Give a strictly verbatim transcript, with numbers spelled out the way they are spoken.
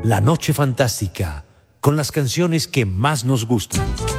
La Noche Fantástica, con las canciones que más nos gustan.